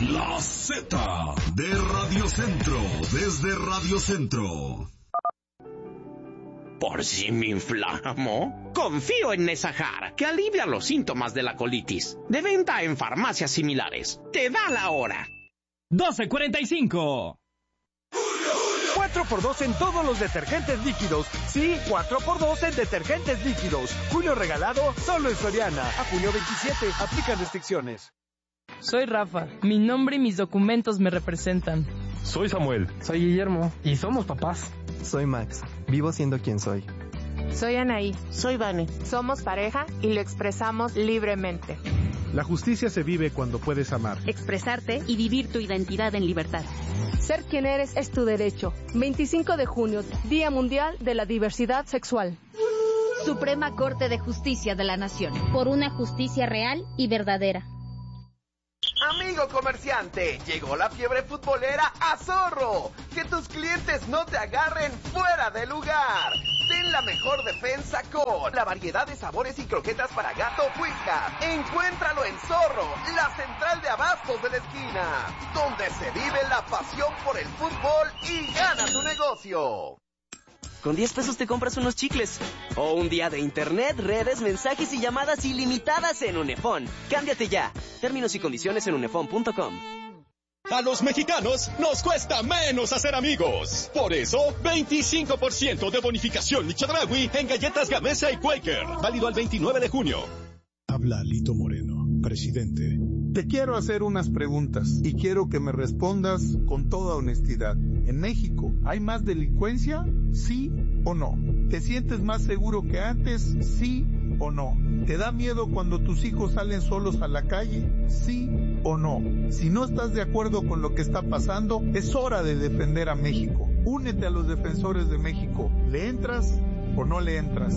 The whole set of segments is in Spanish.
La Z de Radio Centro, desde Radio Centro. ¿Por si me inflamo? Confío en Nesajar, que alivia los síntomas de la colitis. De venta en farmacias similares. Te da la hora. 12:45. 4x2 en todos los detergentes líquidos. Sí, 4x2 en detergentes líquidos. Julio regalado solo en Soriana. A junio 27. Aplican restricciones. Soy Rafa. Mi nombre y mis documentos me representan. Soy Samuel. Soy Guillermo. Y somos papás. Soy Max. Vivo siendo quien soy. Soy Anaí. Soy Vane. Somos pareja y lo expresamos libremente. La justicia se vive cuando puedes amar, expresarte y vivir tu identidad en libertad. Ser quien eres es tu derecho. 25 de junio, Día Mundial de la Diversidad Sexual. Suprema Corte de Justicia de la Nación. Por una justicia real y verdadera. Amigo comerciante, llegó la fiebre futbolera a Zorro. Que tus clientes no te agarren fuera de lugar. Ten la mejor defensa con la variedad de sabores y croquetas para gato Whiskas. Encuéntralo en Zorro, la central de abastos de la esquina, donde se vive la pasión por el fútbol y gana tu negocio. Con 10 pesos te compras unos chicles. O un día de internet, redes, mensajes y llamadas ilimitadas en Unefón. Cámbiate ya. Términos y condiciones en unefón.com. A los mexicanos nos cuesta menos hacer amigos. Por eso, 25% de bonificación Chedraui en galletas Gamesa y Quaker. Válido al 29 de junio. Habla Lito Moreno, presidente. Te quiero hacer unas preguntas y quiero que me respondas con toda honestidad. ¿En México hay más delincuencia? ¿Sí o no? ¿Te sientes más seguro que antes? ¿Sí o no? ¿Te da miedo cuando tus hijos salen solos a la calle? ¿Sí o no? Si no estás de acuerdo con lo que está pasando, es hora de defender a México. Únete a los defensores de México. ¿Le entras o no le entras?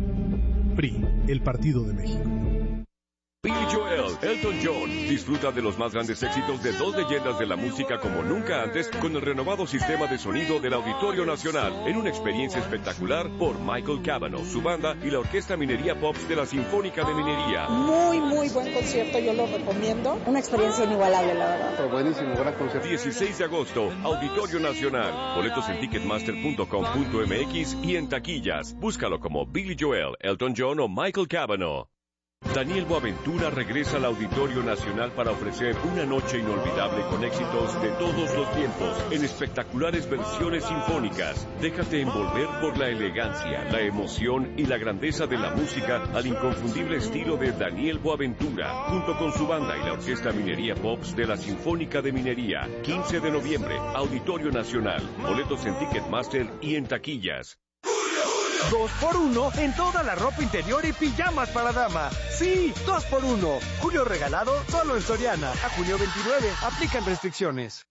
PRI, el Partido de México. Billy Joel, Elton John, disfruta de los más grandes éxitos de dos leyendas de la música como nunca antes con el renovado sistema de sonido del Auditorio Nacional en una experiencia espectacular por Michael Cavanaugh, su banda y la Orquesta Minería Pops de la Sinfónica de Minería. Muy buen concierto, yo lo recomiendo. Una experiencia inigualable, la verdad. Pero buenísimo, gran concierto. 16 de agosto, Auditorio Nacional. Boletos en ticketmaster.com.mx y en taquillas. Búscalo como Billy Joel, Elton John o Michael Cavanaugh. Daniel Boaventura regresa al Auditorio Nacional para ofrecer una noche inolvidable con éxitos de todos los tiempos, en espectaculares versiones sinfónicas. Déjate envolver por la elegancia, la emoción y la grandeza de la música al inconfundible estilo de Daniel Boaventura, junto con su banda y la Orquesta Minería Pops de la Sinfónica de Minería. 15 de noviembre, Auditorio Nacional. Boletos en Ticketmaster y en taquillas. 2x1 en toda la ropa interior y pijamas para dama. Sí, 2x1. Julio regalado solo en Soriana. A junio 29. Aplican restricciones.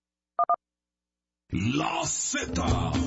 La Z.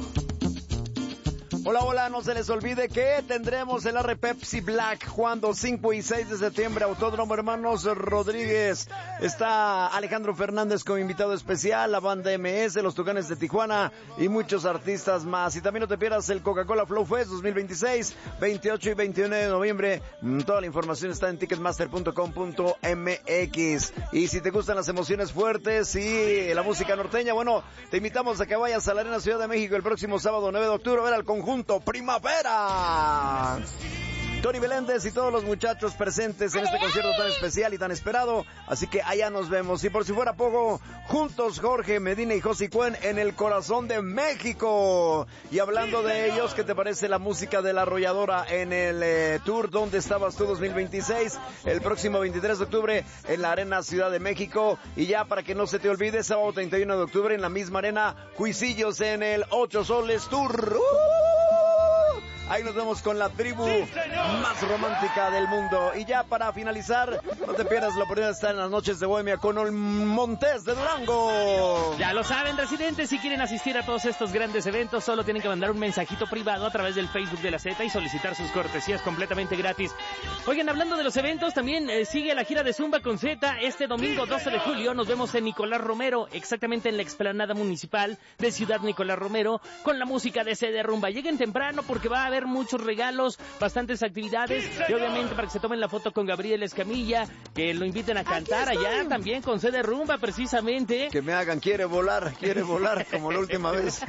Hola, no se les olvide que tendremos el Arre Pepsi Black cuando 5 y 6 de septiembre, Autódromo Hermanos Rodríguez. Está Alejandro Fernández como invitado especial, la banda MS, los Tucanes de Tijuana y muchos artistas más. Y también no te pierdas el Coca-Cola Flow Fest 2026, 28 y 29 de noviembre. Toda la información está en ticketmaster.com.mx. Y si te gustan las emociones fuertes y la música norteña, bueno, te invitamos a que vayas a la Arena Ciudad de México el próximo sábado 9 de octubre a ver al conjunto Primavera. Tony Beléndez y todos los muchachos presentes en este concierto tan especial y tan esperado, así que allá nos vemos. Y por si fuera poco, juntos Jorge Medina y José Cuen en el corazón de México. Y hablando de ellos, ¿qué te parece la música de La Arrolladora en el tour ¿Dónde estabas tú 2026? El próximo 23 de octubre en la Arena Ciudad de México. Y ya para que no se te olvide, sábado 31 de octubre en la misma arena, Juicillos en el 8 Soles Tour. Ahí nos vemos con la tribu más romántica del mundo. Y ya para finalizar, no te pierdas la oportunidad de estar en las noches de Bohemia con el Montés de Durango. Ya lo saben, residentes, si quieren asistir a todos estos grandes eventos, solo tienen que mandar un mensajito privado a través del Facebook de la Z y solicitar sus cortesías completamente gratis. Oigan, hablando de los eventos, también sigue la gira de Zumba con Z. Este domingo 12 de julio nos vemos en Nicolás Romero, exactamente en la explanada municipal de Ciudad Nicolás Romero, con la música de CD Rumba. Lleguen temprano porque va a haber haber muchos regalos, bastantes actividades y obviamente para que se tomen la foto con Gabriel Escamilla, que lo inviten a cantar allá también con sede rumba precisamente. Que me hagan quiere volar como la última vez.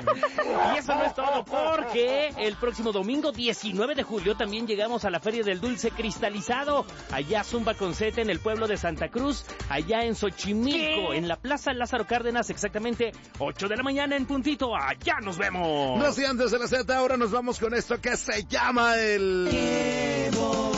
Y eso no es todo, porque el próximo domingo 19 de julio también llegamos a la Feria del Dulce Cristalizado, allá Zumba con Z en el pueblo de Santa Cruz, allá en Xochimilco, en la Plaza Lázaro Cárdenas, exactamente 8 de la mañana en puntito. Allá nos vemos. No, si antes de la Z, ahora nos vamos con esto que se llama el... ¡Qué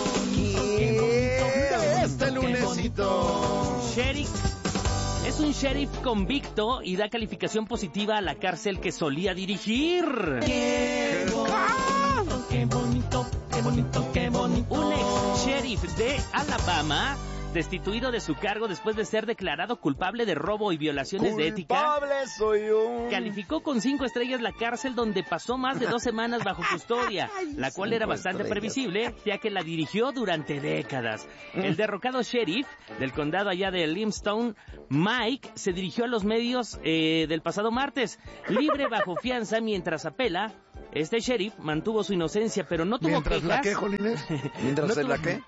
bonito! Este lunesito. Sheriff. Es un sheriff convicto y da calificación positiva a la cárcel que solía dirigir. ¡Qué bonito, qué bonito, qué bonito, qué bonito! Un ex sheriff de Alabama, destituido de su cargo después de ser declarado culpable de robo y violaciones de ética. ¡Culpable soy yo! Calificó con 5 estrellas la cárcel donde pasó más de 2 semanas bajo custodia, la cual era bastante previsible, ya que la dirigió durante décadas. El derrocado sheriff del condado allá de Limestone, Mike, se dirigió a los medios del pasado martes, libre bajo fianza mientras apela. Este sheriff mantuvo su inocencia, pero no tuvo quejas. ¿Mientras la qué, Jolines? ¿Mientras la qué?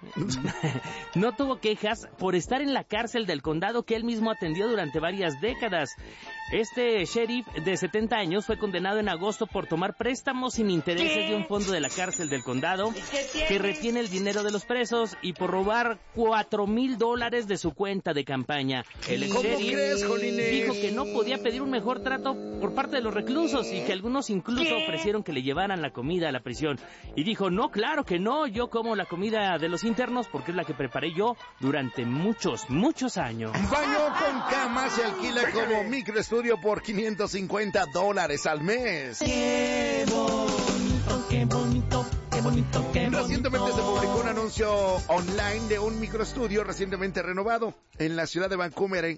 No tuvo quejas por estar en la cárcel del condado que él mismo atendió durante varias décadas. Este sheriff de 70 años fue condenado en agosto por tomar préstamos sin intereses de un fondo de la cárcel del condado que retiene el dinero de los presos y por robar $4,000 de su cuenta de campaña. El sheriff dijo que no podía pedir un mejor trato por parte de los reclusos y que algunos incluso ofrecieron que le llevaran la comida a la prisión. Y dijo, no, claro que no, yo como la comida de los internos porque es la que preparé yo durante muchos años. Baño con cama se alquila como microestudio por $550 al mes. ¡Qué bonito, qué bonito, qué bonito, qué bonito! Recientemente se publicó un anuncio online de un microestudio recientemente renovado en la ciudad de Vancouver,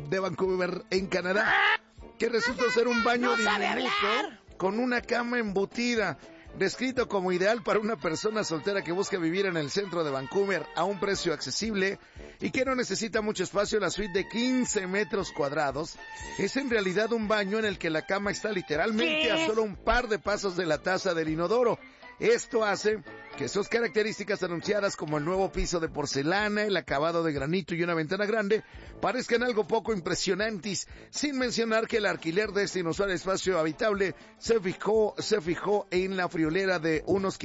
en Canadá, que resulta ser un baño diminuto con una cama embutida, descrito como ideal para una persona soltera que busca vivir en el centro de Vancouver a un precio accesible y que no necesita mucho espacio. La suite de 15 metros cuadrados es en realidad un baño en el que la cama está literalmente a solo un par de pasos de la taza del inodoro. Esto hace que sus características anunciadas como el nuevo piso de porcelana, el acabado de granito y una ventana grande parezcan algo poco impresionantes, sin mencionar que el alquiler de este inusual espacio habitable se fijó en la friolera de unos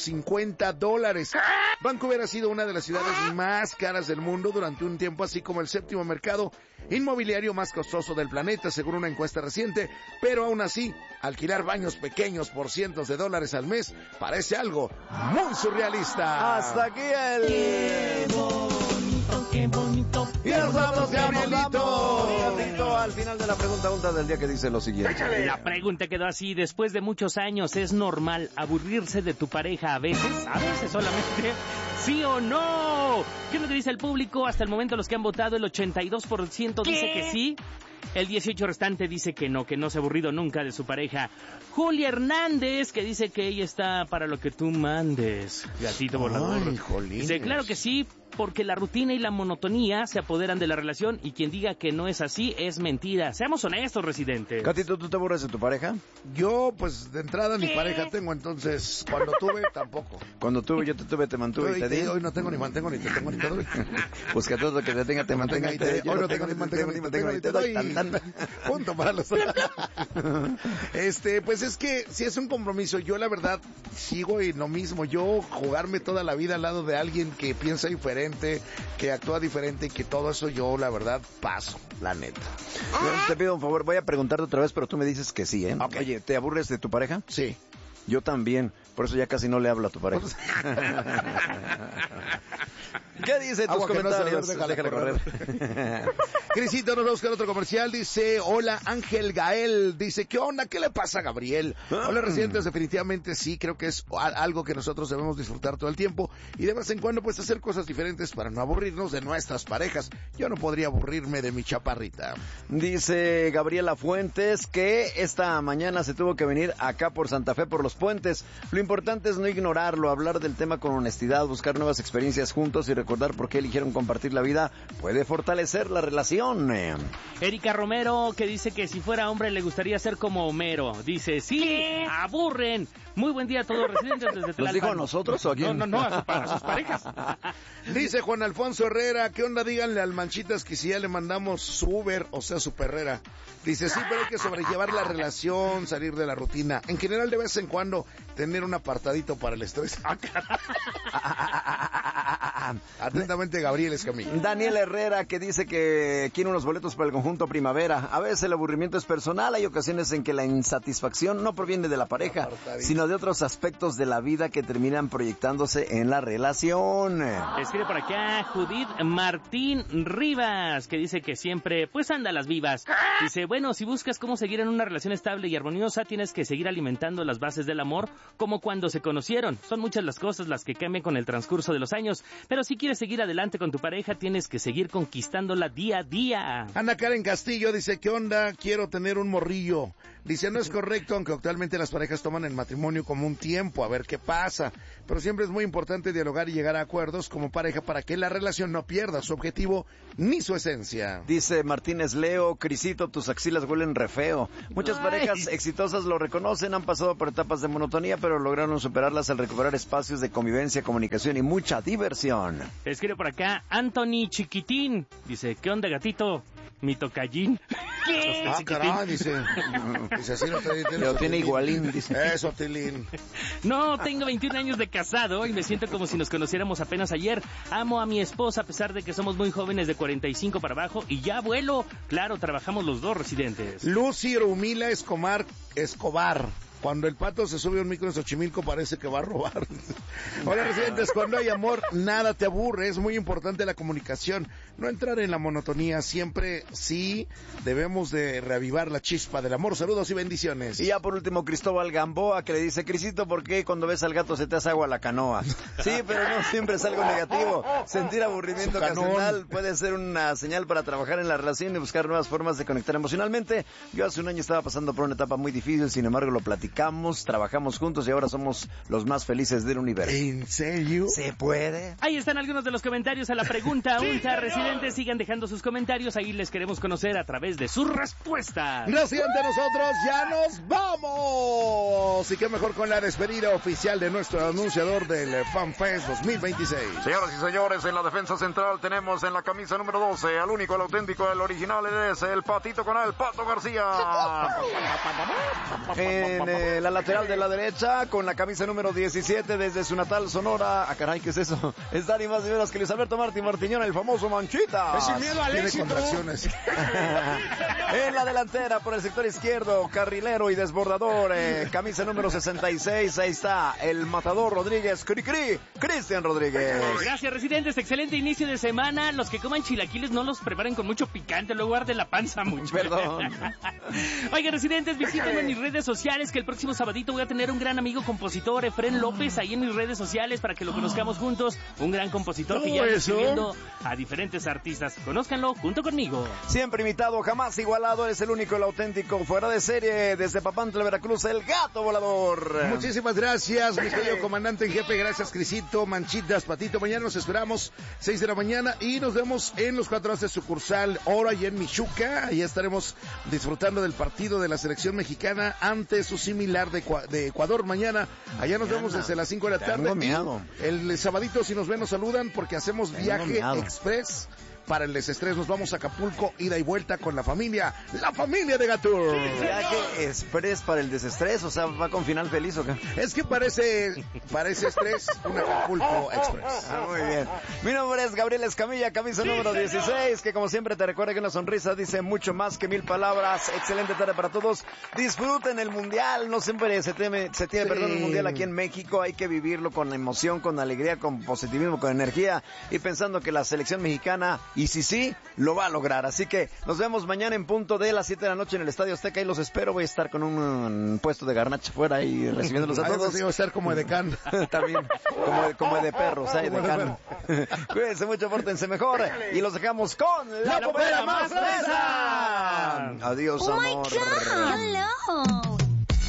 $550. Vancouver ha sido una de las ciudades más caras del mundo durante un tiempo, así como el 7º mercado inmobiliario más costoso del planeta, según una encuesta reciente, pero aún así, alquilar baños pequeños por cientos de dólares al mes parece algo muy surrealista. Hasta aquí el... ¡Qué bonito, qué bonito! Y nos vamos, Gabrielito. Al final de la pregunta del día que dice lo siguiente. La pregunta quedó así: después de muchos años, ¿es normal aburrirse de tu pareja a veces? ¿A veces solamente? ¿Sí o no? ¿Qué es lo que dice el público? Hasta el momento los que han votado, el 82% dice que sí. El 18 restante dice que no se ha aburrido nunca de su pareja. Julia Hernández, que dice que ella está para lo que tú mandes. Gatito volador. Dice, claro que sí, porque la rutina y la monotonía se apoderan de la relación y quien diga que no es así es mentira. Seamos honestos, residentes. Gatito, ¿tú te aburres de tu pareja? Yo, pues, de entrada ni pareja tengo, entonces, cuando tuve, tampoco. Cuando tuve, yo te tuve, te mantuve y te di. Hoy no tengo ni mantengo, ni te tengo, ni te doy. Pues que todo que te tenga, te mantenga y te doy. Hoy no tengo ni mantengo, ni te doy. Punto para los... Pues es que si es un compromiso, yo la verdad sigo en lo mismo. Yo jugarme toda la vida al lado de alguien que piensa diferente, que actúa diferente y que todo eso yo la verdad paso, la neta. Yo te pido un favor, voy a preguntarte otra vez, pero tú me dices que sí, ¿eh? Okay. Oye, ¿te aburres de tu pareja? Sí. Yo también, por eso ya casi no le hablo a tu pareja. ¿Qué dice tus comentarios? No déjale correr. Crisito, nos vamos con otro comercial. Dice, hola Ángel Gael. Dice, ¿qué onda? ¿Qué le pasa a Gabriel? Hola residentes, definitivamente sí, creo que es algo que nosotros debemos disfrutar todo el tiempo y de vez en cuando pues hacer cosas diferentes para no aburrirnos de nuestras parejas. Yo no podría aburrirme de mi chaparrita. Dice Gabriela Fuentes que esta mañana se tuvo que venir acá por Santa Fe por los puentes. Lo importante es no ignorarlo, hablar del tema con honestidad, buscar nuevas experiencias juntos y recordar recordar por qué eligieron compartir la vida puede fortalecer la relación. Erika Romero, que dice que si fuera hombre le gustaría ser como Homero. Dice, sí, ¿qué? Aburren. Muy buen día a todos los residentes desde Tlalpan. ¿Los dijo a nosotros o a quién? No, a sus parejas. Dice Juan Alfonso Herrera, ¿qué onda? Díganle al Manchitas que si ya le mandamos su Uber, o sea, su perrera. Dice, sí, pero hay que sobrellevar la relación, salir de la rutina. En general, de vez en cuando, tener un apartadito para el estrés. Atentamente, Gabriel Escamilla. Daniel Herrera, que dice que quiere unos boletos para el conjunto Primavera. A veces el aburrimiento es personal, hay ocasiones en que la insatisfacción no proviene de la pareja, sino de otros aspectos de la vida que terminan proyectándose en la relación. Escribe por acá Judith Martín Rivas, que dice que siempre, pues anda a las vivas. Dice, bueno, si buscas cómo seguir en una relación estable y armoniosa, tienes que seguir alimentando las bases del amor como cuando se conocieron. Son muchas las cosas las que cambian con el transcurso de los años, pero si quieres seguir adelante con tu pareja, tienes que seguir conquistándola día a día. Ana Karen Castillo dice, ¿qué onda? Quiero tener un morrillo. Dice, no es correcto, aunque actualmente las parejas toman el matrimonio como un tiempo, a ver qué pasa. Pero siempre es muy importante dialogar y llegar a acuerdos como pareja para que la relación no pierda su objetivo ni su esencia. Dice Martínez Leo, Crisito, tus axilas huelen re feo. Muchas parejas exitosas lo reconocen, han pasado por etapas de monotonía, pero lograron superarlas al recuperar espacios de convivencia, comunicación y mucha diversión. Escribe por acá Anthony Chiquitín. Dice, ¿qué onda, gatito? Mi tocallín. ¿Qué? Caray, dice así no te lo tiene igualín, dice. Eso, Tilín. No, tengo 21 años de casado y me siento como si nos conociéramos apenas ayer. Amo a mi esposa a pesar de que somos muy jóvenes de 45 para abajo y ya abuelo. Claro, trabajamos los dos residentes. Lucy Rumila Escobar. Cuando el pato se sube a un micro en Xochimilco parece que va a robar. Hola, residentes, cuando hay amor, nada te aburre. Es muy importante la comunicación. No entrar en la monotonía. Siempre sí debemos de reavivar la chispa del amor. Saludos y bendiciones. Y ya por último, Cristóbal Gamboa, que le dice, Crisito, ¿por qué cuando ves al gato se te hace agua la canoa? Sí, pero no siempre es algo negativo. Sentir aburrimiento ocasional puede ser una señal para trabajar en la relación y buscar nuevas formas de conectar emocionalmente. Yo hace un año estaba pasando por una etapa muy difícil, sin embargo lo platicamos, trabajamos juntos y ahora somos los más felices del universo. ¿En serio? ¿Se puede? Ahí están algunos de los comentarios a la pregunta UNTA. Residentes, sigan dejando sus comentarios, ahí les queremos conocer a través de sus respuestas. Residentes, nosotros ya nos vamos. Y qué mejor con la despedida oficial de nuestro anunciador del FanFest 2026. Señoras y señores, en la defensa central tenemos en la camisa número 12 al único, al auténtico, el original, es el Patito con el Pato García. En la lateral de la derecha, con la camisa número 17 desde su natal Sonora. Ah, caray, ¿qué es eso? Es Dani más ni menos que Luis Alberto Martín Martiñón, el famoso Manchita. Es sin miedo al éxito. Tiene contracciones. En la delantera, por el sector izquierdo, carrilero y desbordador, camisa número 66, ahí está, el matador Rodríguez, Cristian Rodríguez. Gracias, residentes, excelente inicio de semana. Los que coman chilaquiles no los preparen con mucho picante, luego arde la panza mucho. Perdón. Oigan, residentes, visítenme en mis redes sociales, que el próximo sabadito voy a tener un gran amigo compositor, Efren López, ahí en mis redes sociales para que lo conozcamos juntos. Un gran compositor que ya está escribiendo a diferentes artistas. Conózcanlo junto conmigo. Siempre imitado, jamás igualado, eres el único, el auténtico, fuera de serie, desde Papantla, Veracruz, el Gato Volador. Muchísimas gracias, mi querido comandante en jefe. Gracias, Crisito, Manchitas, Patito. Mañana nos esperamos 6 de la mañana y nos vemos en los 4 de sucursal Ora y en Michuca. Ahí estaremos disfrutando del partido de la selección mexicana ante su similar de Ecuador mañana. Allá nos vemos desde las 5 de la tarde. El sabadito, si nos ven, nos saludan porque hacemos viaje express para el desestrés. Nos vamos a Acapulco, ida y vuelta con la familia de Gatur. Viaje express para el desestrés, o sea, ¿va con final feliz o qué? Es que parece estrés un Acapulco Express. Muy bien. Mi nombre es Gabriel Escamilla, camisa número 16, que como siempre te recuerda que una sonrisa dice mucho más que 1000 palabras. Excelente tarde para todos. Disfruten el Mundial, no siempre se tiene el Mundial aquí en México. Hay que vivirlo con emoción, con alegría, con positivismo, con energía y pensando que la selección mexicana, y sí, lo va a lograr. Así que nos vemos mañana en punto de las 7 de la noche en el Estadio Azteca y los espero. Voy a estar con un puesto de garnacha fuera y recibiéndolos a todos. Voy a estar como decán. También, como de perros, decán. Cuídense mucho, pórtense mejor y los dejamos con la popera más fresa. Adiós, amor. Oh my God. Hello.